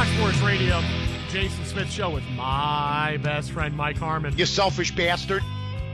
Fox Sports Radio, Jason Smith Show with my best friend, Mike Harmon. You selfish bastard.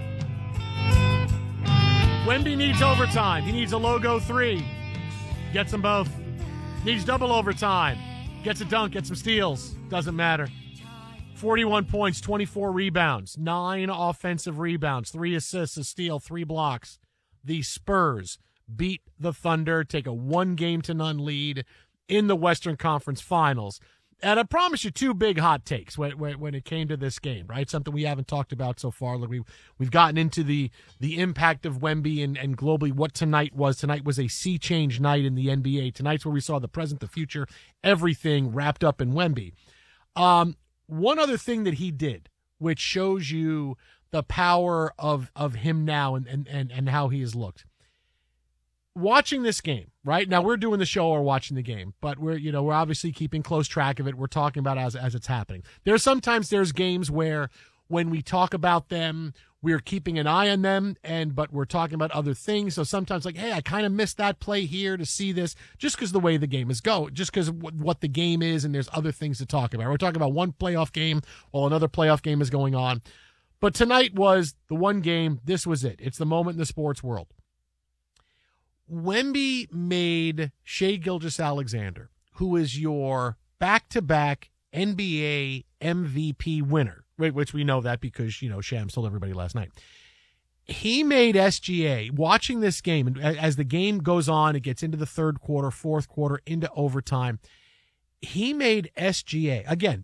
Wemby needs overtime. He needs a logo 3. Gets them both. Needs double overtime. Gets a dunk, gets some steals. Doesn't matter. 41 points, 24 rebounds, 9 offensive rebounds, 3 assists, a steal, 3 blocks. The Spurs beat the Thunder, take a 1-0 lead in the Western Conference Finals. And I promise you 2 big hot takes when it came to this game, right? Something we haven't talked about so far. Like we've gotten into the impact of Wemby and globally what tonight was. Tonight was a sea change night in the NBA. Tonight's where we saw the present, the future, everything wrapped up in Wemby. One other thing that he did, which shows you the power of him now and how he has looked. Watching this game, right? Now we're doing the show or watching the game, but we're obviously keeping close track of it. We're talking about as it's happening. There's games where when we talk about them, we're keeping an eye on them, but we're talking about other things. So sometimes like, hey, I kind of missed that play here to see this, just because the way the game is going, just because what the game is, and there's other things to talk about. We're talking about one playoff game while another playoff game is going on. But tonight was the one game. This was it. It's the moment in the sports world. Wemby made Shai Gilgeous-Alexander, who is your back-to-back NBA MVP winner, which we know that because, Shams told everybody last night. He made SGA, watching this game, and as the game goes on, it gets into the third quarter, fourth quarter, into overtime. He made SGA, again,